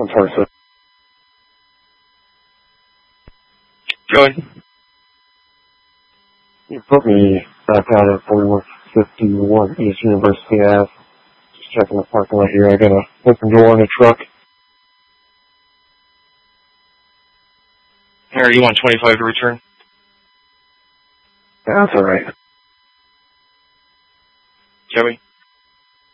I'm sorry, sir. Joey? You put me back out at 4151 East University Ave. Just checking the parking lot here. I got an open door in a truck. Harry, you want 25 to return? That's alright. Joey?